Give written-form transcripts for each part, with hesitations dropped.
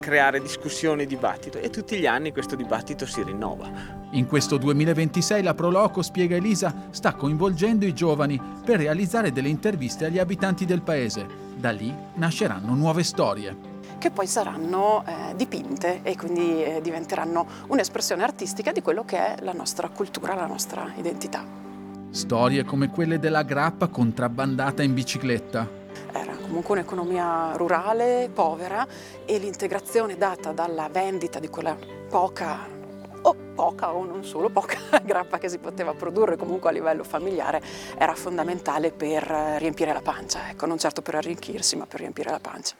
creare discussioni e dibattito, e tutti gli anni questo dibattito si rinnova. In questo 2026 la Proloco, spiega Elisa, sta coinvolgendo i giovani per realizzare delle interviste agli abitanti del paese. Da lì nasceranno nuove storie, che poi saranno dipinte e quindi diventeranno un'espressione artistica di quello che è la nostra cultura, la nostra identità. Storie come quelle della grappa contrabbandata in bicicletta. Era comunque un'economia rurale, povera, e l'integrazione data dalla vendita di quella poca o non solo poca grappa che si poteva produrre comunque a livello familiare era fondamentale per riempire la pancia, ecco, non certo per arricchirsi, ma per riempire la pancia.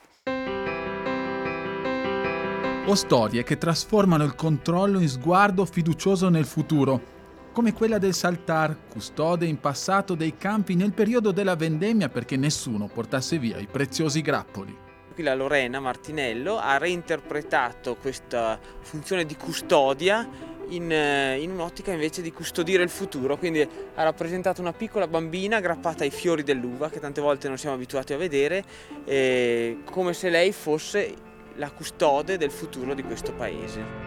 O storie che trasformano il controllo in sguardo fiducioso nel futuro, come quella del Saltar, custode in passato dei campi nel periodo della vendemmia perché nessuno portasse via i preziosi grappoli. Qui la Lorena Martinello ha reinterpretato questa funzione di custodia in un'ottica invece di custodire il futuro, quindi ha rappresentato una piccola bambina aggrappata ai fiori dell'uva, che tante volte non siamo abituati a vedere, come se lei fosse la custode del futuro di questo paese.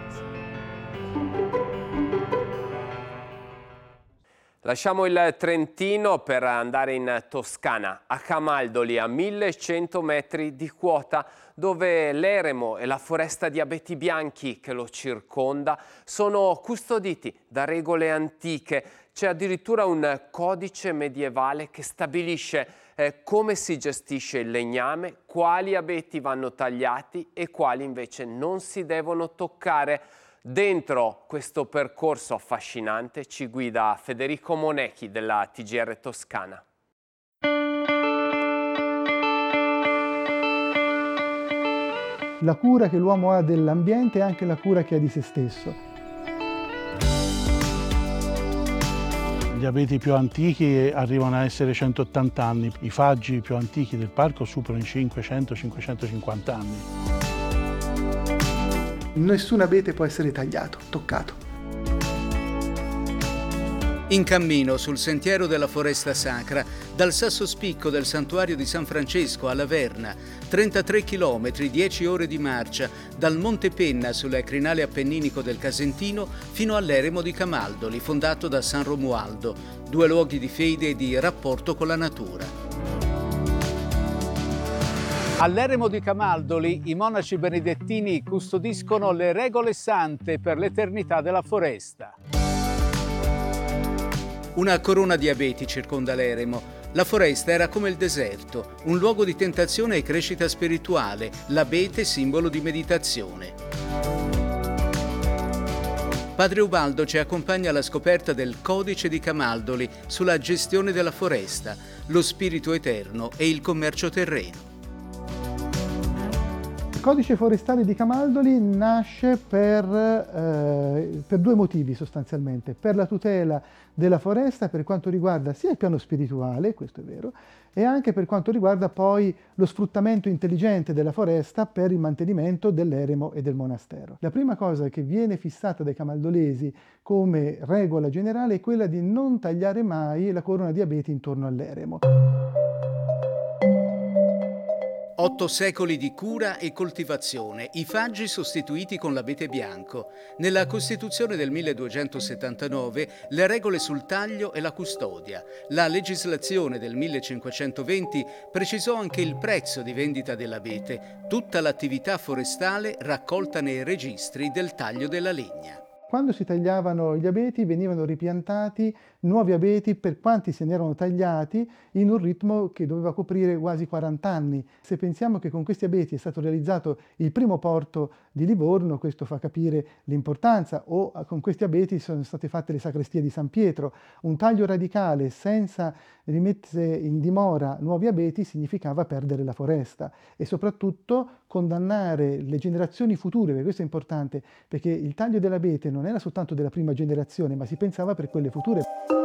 Lasciamo il Trentino per andare in Toscana, a Camaldoli, a 1100 metri di quota, dove l'eremo e la foresta di abeti bianchi che lo circonda sono custoditi da regole antiche. C'è addirittura un codice medievale che stabilisce come si gestisce il legname, quali abeti vanno tagliati e quali invece non si devono toccare. Dentro questo percorso affascinante ci guida Federico Monechi della TGR Toscana. La cura che l'uomo ha dell'ambiente è anche la cura che ha di se stesso. Gli abeti più antichi arrivano a essere 180 anni, i faggi più antichi del parco superano i 500-550 anni. Nessun abete può essere tagliato, toccato. In cammino sul sentiero della foresta sacra, dal Sasso Spicco del santuario di San Francesco alla Verna, 33 km, 10 ore di marcia, dal Monte Penna sull'Acrinale Appenninico del Casentino fino all'eremo di Camaldoli, fondato da San Romualdo, 2 luoghi di fede e di rapporto con la natura. All'eremo di Camaldoli i monaci benedettini custodiscono le regole sante per l'eternità della foresta. Una corona di abeti circonda l'eremo. La foresta era come il deserto, un luogo di tentazione e crescita spirituale, l'abete simbolo di meditazione. Padre Ubaldo ci accompagna alla scoperta del Codice di Camaldoli sulla gestione della foresta, lo spirito eterno e il commercio terreno. Il codice forestale di Camaldoli nasce per 2 motivi sostanzialmente: per la tutela della foresta per quanto riguarda sia il piano spirituale, questo è vero, e anche per quanto riguarda poi lo sfruttamento intelligente della foresta per il mantenimento dell'eremo e del monastero. La prima cosa che viene fissata dai camaldolesi come regola generale è quella di non tagliare mai la corona di abeti intorno all'eremo. 8 secoli di cura e coltivazione, i faggi sostituiti con l'abete bianco. Nella Costituzione del 1279 le regole sul taglio e la custodia. La legislazione del 1520 precisò anche il prezzo di vendita dell'abete, tutta l'attività forestale raccolta nei registri del taglio della legna. Quando si tagliavano gli abeti venivano ripiantati nuovi abeti per quanti se ne erano tagliati in un ritmo che doveva coprire quasi 40 anni. Se pensiamo che con questi abeti è stato realizzato il primo porto di Livorno, questo fa capire l'importanza, o con questi abeti sono state fatte le sacrestie di San Pietro. Un taglio radicale senza rimettere in dimora nuovi abeti significava perdere la foresta e soprattutto condannare le generazioni future, perché questo è importante, perché il taglio dell'abete non era soltanto della prima generazione, ma si pensava per quelle future.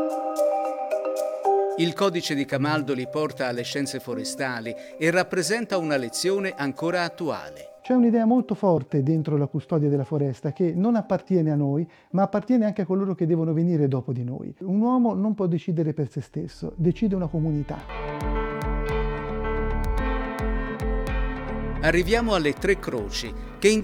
Il codice di Camaldoli porta alle scienze forestali e rappresenta una lezione ancora attuale. C'è un'idea molto forte dentro la custodia della foresta che non appartiene a noi, ma appartiene anche a coloro che devono venire dopo di noi. Un uomo non può decidere per se stesso, decide una comunità. Arriviamo alle Tre Croci, che